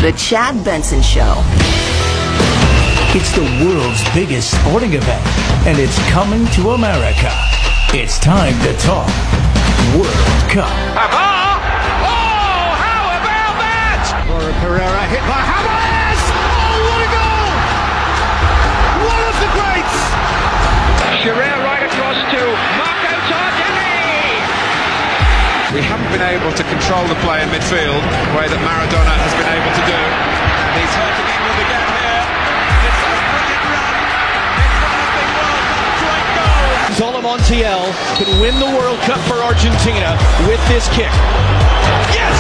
The Chad Benson Show. It's the world's biggest sporting event, and it's coming to America. It's time to talk World Cup. Oh, how about that? Laura Pereira hit by Hamas! Oh, what a goal! One of the greats! Shearer right across to Marco Tardelli. We haven't been able to control the play in midfield the way that Maradona has been able to do. And he's hurting England again here. It's a brilliant run. It's one of the World Cup's great goals. Zola Montiel can win the World Cup for Argentina with this kick. Yes!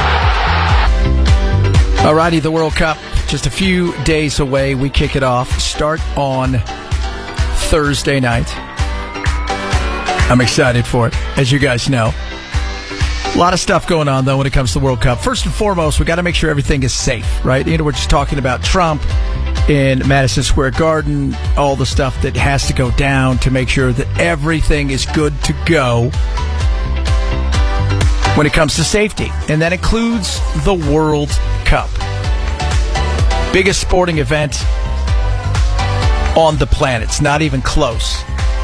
Alrighty, the World Cup just a few days away. We kick it off. Start on Thursday night. I'm excited for it, as you guys know. A lot of stuff going on, though, when it comes to the World Cup. First and foremost, we got to make sure everything is safe, right? You know, we're just talking about Trump in Madison Square Garden, all the stuff that has to go down to make sure that everything is good to go when it comes to safety. And that includes the World Cup. Biggest sporting event on the planet. It's not even close.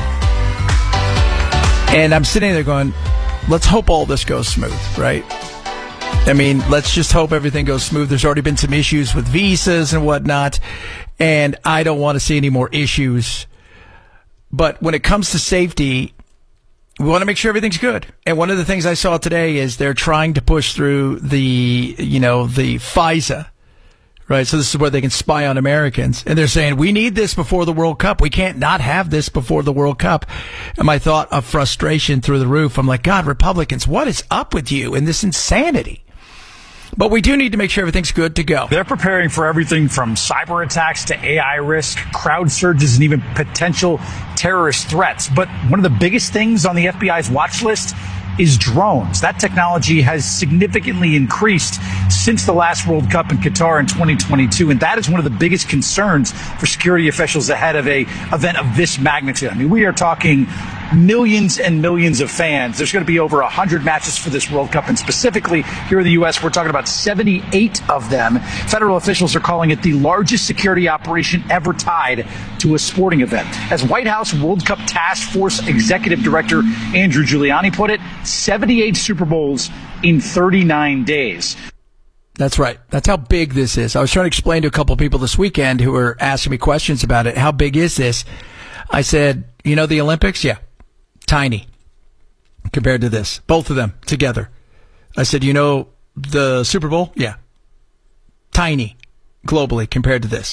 And I'm sitting there going, let's hope all this goes smooth, right? I mean, let's just hope everything goes smooth. There's already been some issues with visas and whatnot, and I don't want to see any more issues. But when it comes to safety, we want to make sure everything's good. And one of the things I saw today is they're trying to push through the FISA, right? So this is where they can spy on Americans. And they're saying, we need this before the World Cup. We can't not have this before the World Cup. And my thought of frustration through the roof. I'm like, God, Republicans, what is up with you and this insanity? But we do need to make sure everything's good to go. They're preparing for everything from cyber attacks to AI risk, crowd surges, and even potential terrorist threats. But one of the biggest things on the FBI's watch list is drones. That technology has significantly increased since the last World Cup in Qatar in 2022, and that is one of the biggest concerns for security officials ahead of a event of this magnitude. I mean, we are talking millions and millions of fans. There's going to be over 100 matches for this World Cup, and specifically here in the U.S., we're talking about 78 of them. Federal officials are calling it the largest security operation ever tied to a sporting event. As White House World Cup Task Force Executive Director Andrew Giuliani put it, 78 Super Bowls in 39 days. That's right. That's how big this is. I was trying to explain to a couple of people this weekend who were asking me questions about it. How big is this? I said, you know, the Olympics? Yeah. Tiny compared to this. Both of them together. I said, you know, the Super Bowl? Yeah. Tiny globally compared to this.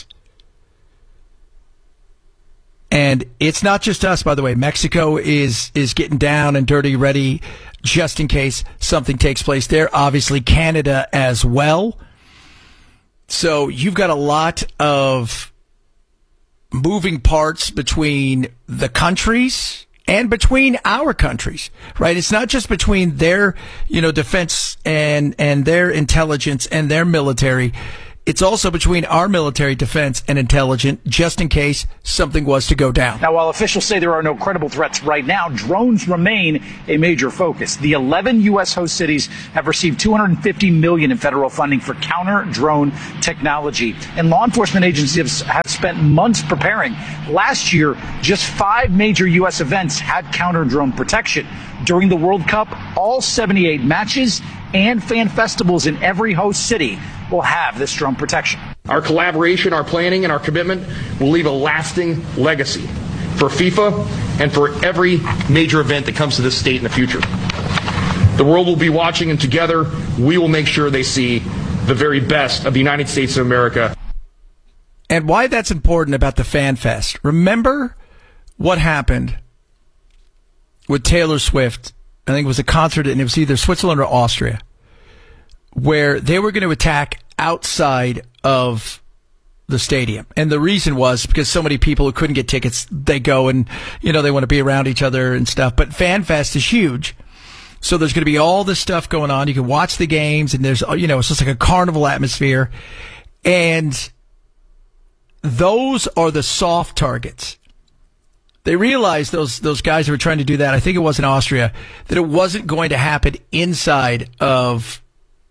And it's not just us, by the way. Mexico is getting down and dirty, ready just in case something takes place there. Obviously, Canada as well. So you've got a lot of moving parts between the countries and between our countries, right? It's not just between their, defense and their intelligence and their military. It's also between our military, defense, and intelligence, just in case something was to go down. Now, while officials say there are no credible threats right now, drones remain a major focus. The 11 U.S. host cities have received $250 million in federal funding for counter-drone technology. And law enforcement agencies have spent months preparing. Last year, just 5 major U.S. events had counter-drone protection. During the World Cup, all 78 matches and fan festivals in every host city will have this drone protection. Our collaboration, our planning, and our commitment will leave a lasting legacy for FIFA and for every major event that comes to this state in the future. The world will be watching, and together we will make sure they see the very best of the United States of America. And why that's important about the Fan Fest. Remember what happened with Taylor Swift. I think it was a concert, and it was either Switzerland or Austria, where they were going to attack outside of the stadium. And the reason was because so many people who couldn't get tickets, they go and, they want to be around each other and stuff. But Fan Fest is huge. So there's going to be all this stuff going on. You can watch the games, and there's, it's just like a carnival atmosphere. And those are the soft targets. They realized, those guys who were trying to do that, I think it was in Austria, that it wasn't going to happen inside of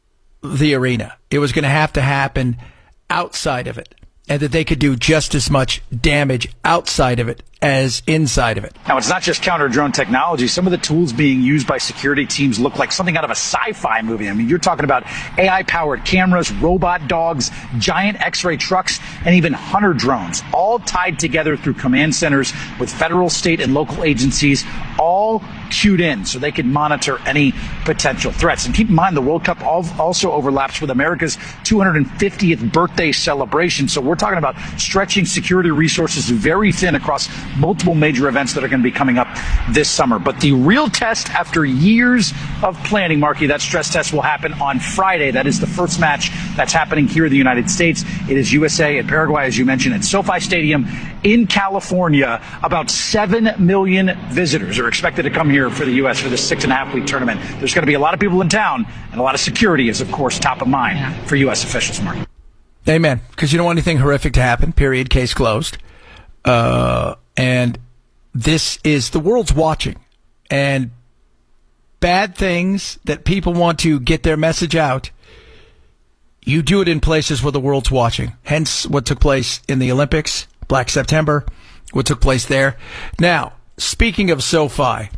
the arena. It was going to have to happen outside of it, and that they could do just as much damage outside of it as inside of it. Now, it's not just counter-drone technology. Some of the tools being used by security teams look like something out of a sci-fi movie. I mean, you're talking about AI-powered cameras, robot dogs, giant X-ray trucks, and even hunter drones, all tied together through command centers with federal, state, and local agencies, all cued in so they can monitor any potential threats. And keep in mind, the World Cup also overlaps with America's 250th birthday celebration. So we're talking about stretching security resources very thin across multiple major events that are going to be coming up this summer. But the real test after years of planning, Marky, that stress test will happen on Friday. That is the first match that's happening here in the United States. It is USA and Paraguay, as you mentioned, at SoFi Stadium in California. About 7 million visitors are expected to come here for the U.S. for this 6.5-week tournament. There's going to be a lot of people in town, and a lot of security is, of course, top of mind for U.S. officials, Mark. Amen. Because you don't want anything horrific to happen, period, case closed. And this is, the world's watching. And bad things that people want to get their message out, you do it in places where the world's watching. Hence what took place in the Olympics, Black September, what took place there. Now, speaking of SoFi,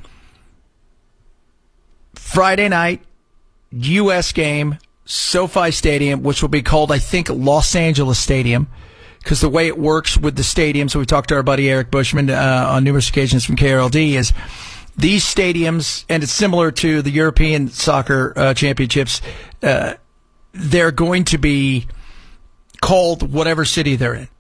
Friday night, U.S. game, SoFi Stadium, which will be called, I think, Los Angeles Stadium, because the way it works with the stadiums, so we talked to our buddy Eric Bushman on numerous occasions from KRLD, is these stadiums, and it's similar to the European Soccer Championships, they're going to be called whatever city they're in.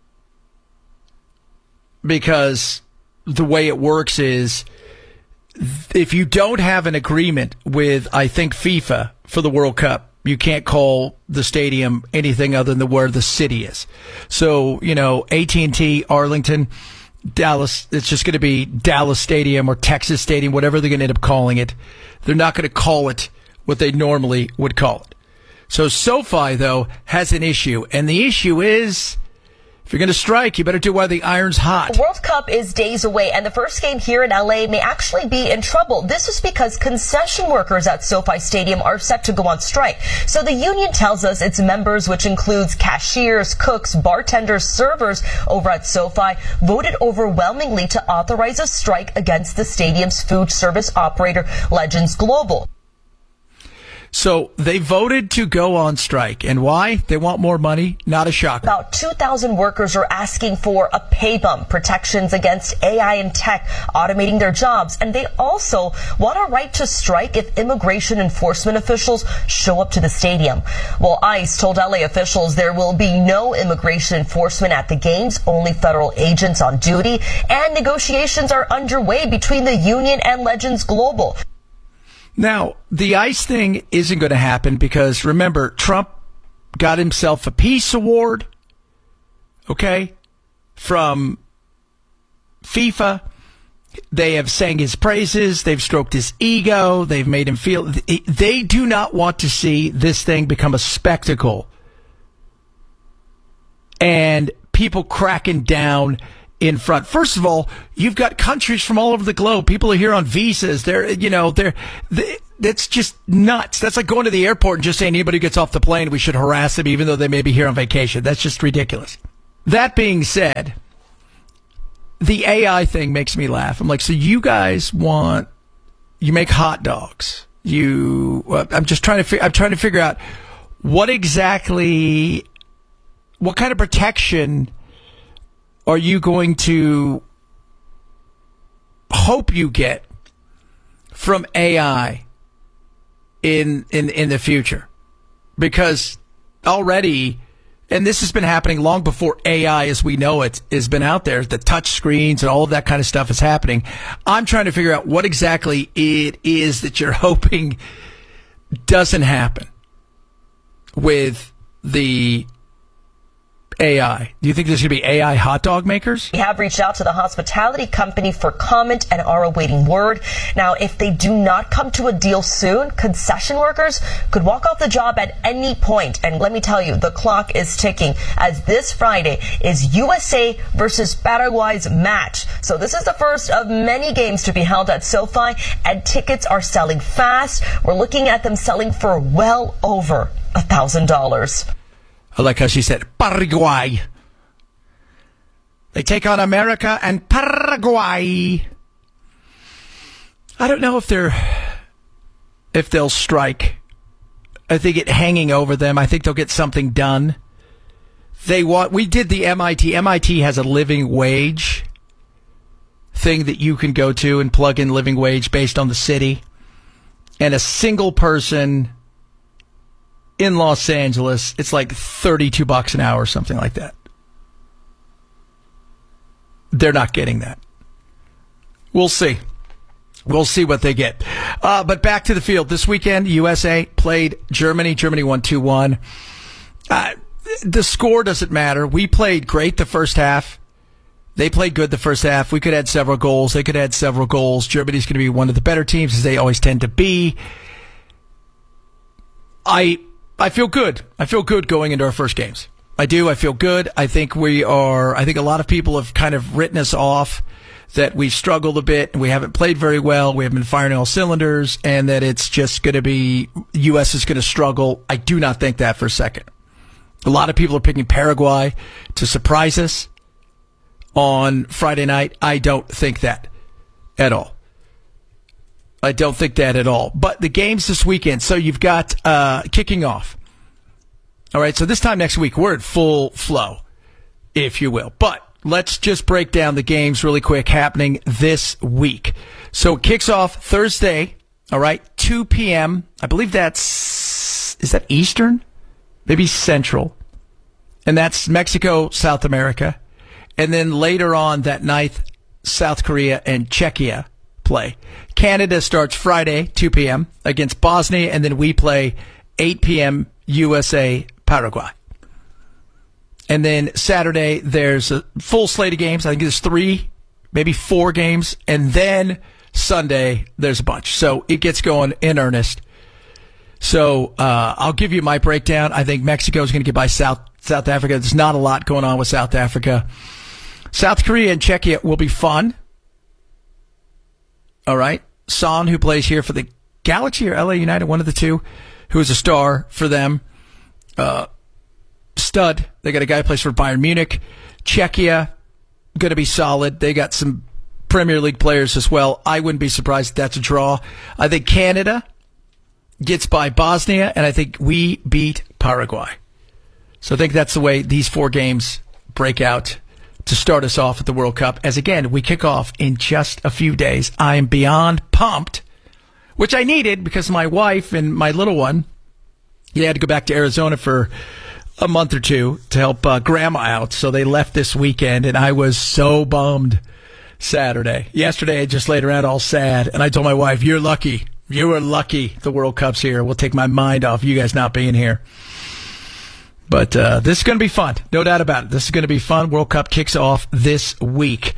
Because the way it works is, if you don't have an agreement with, I think, FIFA for the World Cup, you can't call the stadium anything other than where the city is. So, AT&T, Arlington, Dallas, it's just going to be Dallas Stadium or Texas Stadium, whatever they're going to end up calling it. They're not going to call it what they normally would call it. So SoFi, though, has an issue. And the issue is, if you're going to strike, you better do while the iron's hot. The World Cup is days away, and the first game here in LA may actually be in trouble. This is because concession workers at SoFi Stadium are set to go on strike. So the union tells us its members, which includes cashiers, cooks, bartenders, servers over at SoFi, voted overwhelmingly to authorize a strike against the stadium's food service operator, Legends Global. So they voted to go on strike. And why? They want more money. Not a shocker. About 2,000 workers are asking for a pay bump, protections against AI and tech automating their jobs. And they also want a right to strike if immigration enforcement officials show up to the stadium. Well, ICE told LA officials there will be no immigration enforcement at the games, only federal agents on duty. And negotiations are underway between the union and Legends Global. Now, the ICE thing isn't going to happen because, remember, Trump got himself a peace award, okay, from FIFA. They have sang his praises. They've stroked his ego. They've made him feel. They do not want to see this thing become a spectacle and people cracking down in front. First of all, you've got countries from all over the globe. People are here on visas. That's just nuts. That's like going to the airport and just saying anybody who gets off the plane, we should harass them even though they may be here on vacation. That's just ridiculous. That being said, the AI thing makes me laugh. I'm like, so you guys you make hot dogs. I'm trying to figure out what kind of protection are you going to hope you get from AI in the future? Because already, and this has been happening long before AI as we know it has been out there, the touch screens and all of that kind of stuff is happening. I'm trying to figure out what exactly it is that you're hoping doesn't happen with the AI. Do you think there's going to be AI hot dog makers? We have reached out to the hospitality company for comment and are awaiting word. Now, if they do not come to a deal soon, concession workers could walk off the job at any point. And let me tell you, the clock is ticking as this Friday is USA versus Paraguay's match. So this is the first of many games to be held at SoFi, and tickets are selling fast. We're looking at them selling for well over $1,000. $1,000. I like how she said Paraguay. They take on America and Paraguay. I don't know if they'll strike. I think it hanging over them. I think they'll get something done. We did the MIT. MIT has a living wage thing that you can go to and plug in living wage based on the city. And a single person in Los Angeles, it's like $32 an hour or something like that. They're not getting that. We'll see. We'll see what they get. But back to the field. This weekend, USA played Germany. Germany won 2-1. The score doesn't matter. We played great the first half. They played good the first half. We could add several goals. They could add several goals. Germany's going to be one of the better teams, as they always tend to be. I feel good. I feel good going into our first games. I do. I feel good. I think a lot of people have kind of written us off, that we've struggled a bit and we haven't played very well. We haven't been firing all cylinders, and that it's just going to be U.S. is going to struggle. I do not think that for a second. A lot of people are picking Paraguay to surprise us on Friday night. I don't think that at all. I don't think that at all. But the games this weekend, so you've got kicking off. All right, so this time next week, we're in full flow, if you will. But let's just break down the games really quick happening this week. So it kicks off Thursday, all right, 2 p.m. I believe is that Eastern? Maybe Central. And that's Mexico, South America. And then later on that night, South Korea and Czechia play. Canada starts Friday, 2 p.m. against Bosnia, and then we play 8 p.m. USA, Paraguay. And then Saturday, there's a full slate of games. I think there's 3, maybe 4 games. And then Sunday, there's a bunch. So it gets going in earnest. So I'll give you my breakdown. I think Mexico is going to get by South Africa. There's not a lot going on with South Africa. South Korea and Czechia will be fun. All right. Son, who plays here for the Galaxy or LA United, one of the two, who is a star for them. Stud. They got a guy who plays for Bayern Munich. Czechia, going to be solid. They got some Premier League players as well. I wouldn't be surprised if that's a draw. I think Canada gets by Bosnia, and I think we beat Paraguay. So I think that's the way these 4 games break out to start us off at the World Cup. As again, we kick off in just a few days. I am beyond pumped, which I needed because my wife and my little one, he had to go back to Arizona for a month or 2 to help grandma out. So they left this weekend, and I was so bummed Saturday. Yesterday, I just laid around all sad, and I told my wife, you're lucky. You are lucky the World Cup's here. We'll take my mind off you guys not being here. But this is going to be fun. No doubt about it. This is going to be fun. World Cup kicks off this week.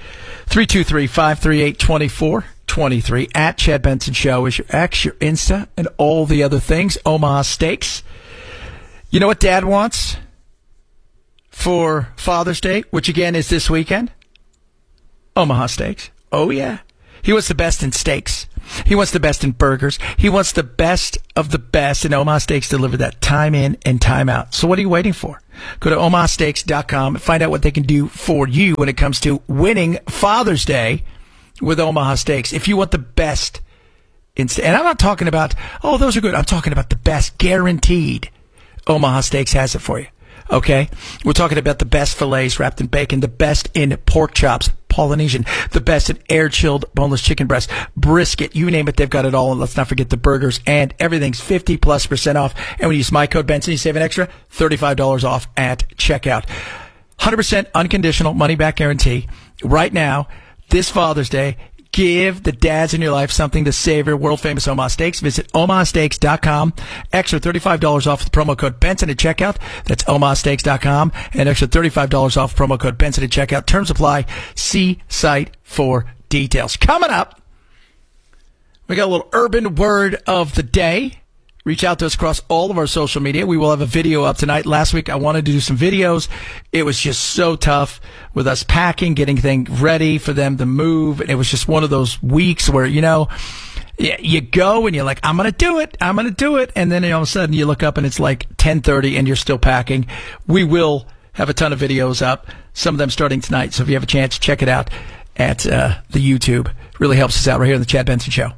323-538-2423. At Chad Benson Show is your X, your Insta, and all the other things. Omaha Steaks. You know what Dad wants for Father's Day, which again is this weekend? Omaha Steaks. Oh, yeah. He wants the best in steaks. He wants the best in burgers. He wants the best of the best, and Omaha Steaks deliver that time in and time out. So what are you waiting for? Go to omahasteaks.com and find out what they can do for you when it comes to winning Father's Day with Omaha Steaks. If you want the best in steaks, and I'm not talking about, oh, those are good. I'm talking about the best, guaranteed. Omaha Steaks has it for you. Okay? We're talking about the best fillets wrapped in bacon, the best in pork chops, Polynesian, the best in air-chilled boneless chicken breast, brisket, you name it, they've got it all. And let's not forget the burgers, and everything's 50+% off. And when you use my code Benson, you save an extra $35 off at checkout. 100% unconditional money-back guarantee. Right now, this Father's Day, give the dads in your life something to savor. World-famous Omaha Steaks. Visit omahasteaks.com. Extra $35 off with the promo code Benson at checkout. That's omahasteaks.com. And extra $35 off promo code Benson at checkout. Terms apply. See site for details. Coming up, we got a little urban word of the day. Reach out to us across all of our social media. We will have a video up tonight. Last week, I wanted to do some videos. It was just so tough with us packing, getting things ready for them to move. And it was just one of those weeks where, you know, You go and you're like, I'm going to do it. And then all of a sudden you look up and it's like 10:30 and you're still packing. We will have a ton of videos up, some of them starting tonight. So if you have a chance, check it out at the YouTube. Really helps us out right here on the Chad Benson Show.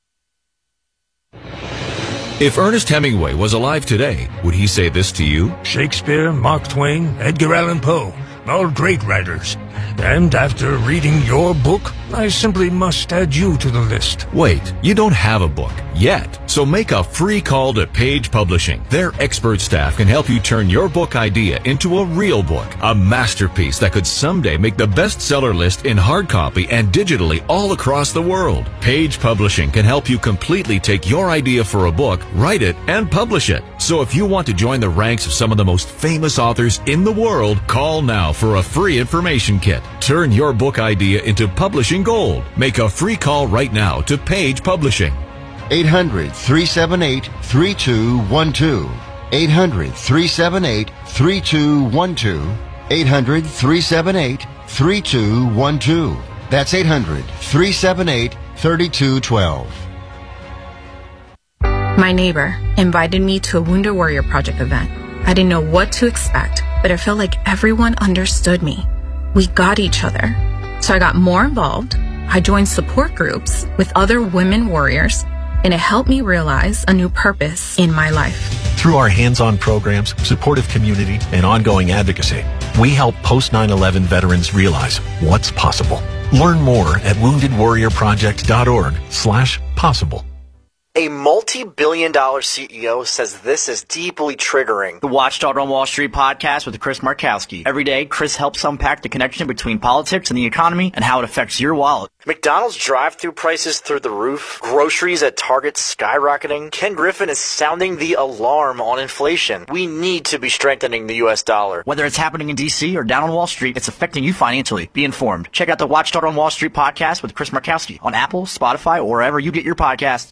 If Ernest Hemingway was alive today, would he say this to you? Shakespeare, Mark Twain, Edgar Allan Poe, all great writers. And after reading your book, I simply must add you to the list. Wait, you don't have a book yet. So make a free call to Page Publishing. Their expert staff can help you turn your book idea into a real book, a masterpiece that could someday make the bestseller list in hard copy and digitally all across the world. Page Publishing can help you completely take your idea for a book, write it, and publish it. So if you want to join the ranks of some of the most famous authors in the world, call now for a free information kit. Turn your book idea into publishing gold. Make a free call right now to Page Publishing. 800-378-3212. 800-378-3212. 800-378-3212. That's 800-378-3212. My neighbor invited me to a Wounded Warrior Project event. I didn't know what to expect, but I felt like everyone understood me. We got each other. So I got more involved. I joined support groups with other women warriors, and it helped me realize a new purpose in my life. Through our hands-on programs, supportive community, and ongoing advocacy, we help post-9/11 veterans realize what's possible. Learn more at woundedwarriorproject.org/possible. A multi-billion-dollar CEO says this is deeply triggering. The Watchdog on Wall Street podcast with Chris Markowski. Every day, Chris helps unpack the connection between politics and the economy and how it affects your wallet. McDonald's drive-thru prices through the roof. Groceries at Target skyrocketing. Ken Griffin is sounding the alarm on inflation. We need to be strengthening the U.S. dollar. Whether it's happening in D.C. or down on Wall Street, it's affecting you financially. Be informed. Check out the Watchdog on Wall Street podcast with Chris Markowski on Apple, Spotify, or wherever you get your podcasts.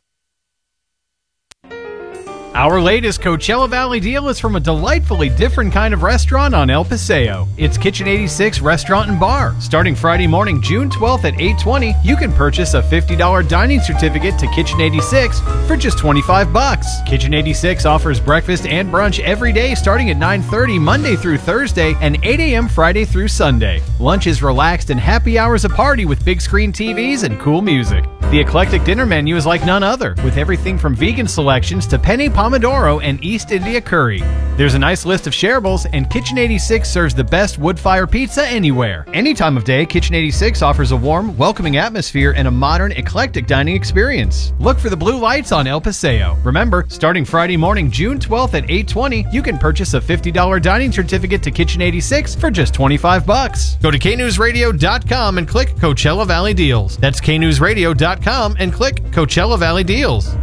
Our latest Coachella Valley deal is from a delightfully different kind of restaurant on El Paseo. It's Kitchen 86 Restaurant and Bar. Starting Friday morning, June 12th at 8:20, you can purchase a $50 dining certificate to Kitchen 86 for just $25. Kitchen 86 offers breakfast and brunch every day starting at 9:30 Monday through Thursday and 8 a.m. Friday through Sunday. Lunch is relaxed and happy hours a party with big screen TVs and cool music. The eclectic dinner menu is like none other, with everything from vegan selections to penne pomodoro and East India curry. There's a nice list of shareables, and Kitchen 86 serves the best wood-fire pizza anywhere. Any time of day, Kitchen 86 offers a warm, welcoming atmosphere and a modern, eclectic dining experience. Look for the blue lights on El Paseo. Remember, starting Friday morning, June 12th at 8:20, you can purchase a $50 dining certificate to Kitchen 86 for just $25. Go to knewsradio.com and click Coachella Valley Deals. That's knewsradio.com and click Coachella Valley Deals.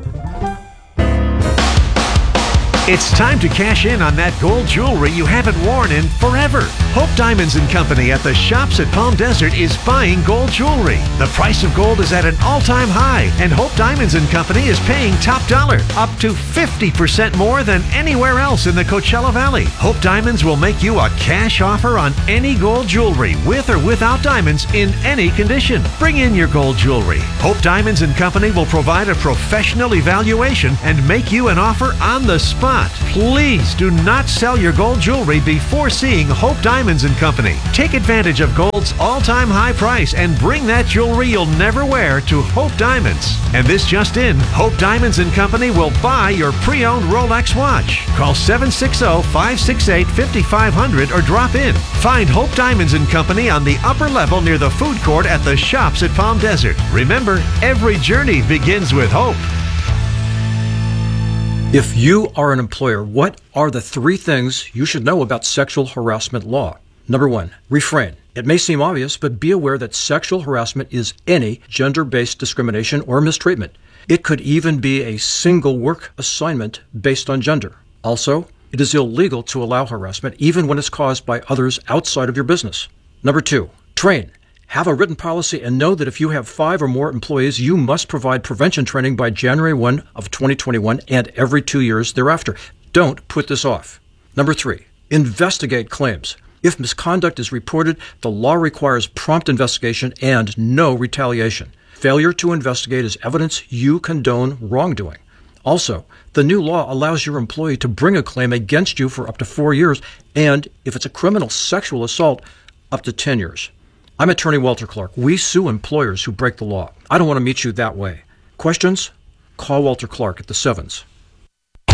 It's time to cash in on that gold jewelry you haven't worn in forever. Hope Diamonds & Company at the Shops at Palm Desert is buying gold jewelry. The price of gold is at an all-time high, and Hope Diamonds & Company is paying top dollar, up to 50% more than anywhere else in the Coachella Valley. Hope Diamonds will make you a cash offer on any gold jewelry, with or without diamonds, in any condition. Bring in your gold jewelry. Hope Diamonds & Company will provide a professional evaluation and make you an offer on the spot. Please do not sell your gold jewelry before seeing Hope Diamonds & Company. Take advantage of gold's all-time high price and bring that jewelry you'll never wear to Hope Diamonds. And this just in, Hope Diamonds & Company will buy your pre-owned Rolex watch. Call 760-568-5500 or drop in. Find Hope Diamonds & Company on the upper level near the food court at the Shops at Palm Desert. Remember, every journey begins with hope. If you are an employer, what are the 3 things you should know about sexual harassment law? Number 1, refrain. It may seem obvious, but be aware that sexual harassment is any gender-based discrimination or mistreatment. It could even be a single work assignment based on gender. Also, it is illegal to allow harassment even when it's caused by others outside of your business. Number 2, train. Have a written policy and know that if you have 5 or more employees, you must provide prevention training by January 1 of 2021 and every 2 years thereafter. Don't put this off. Number 3, investigate claims. If misconduct is reported, the law requires prompt investigation and no retaliation. Failure to investigate is evidence you condone wrongdoing. Also, the new law allows your employee to bring a claim against you for up to 4 years, and if it's a criminal sexual assault, up to 10 years. I'm attorney Walter Clark. We sue employers who break the law. I don't want to meet you that way. Questions? Call Walter Clark at the 7s.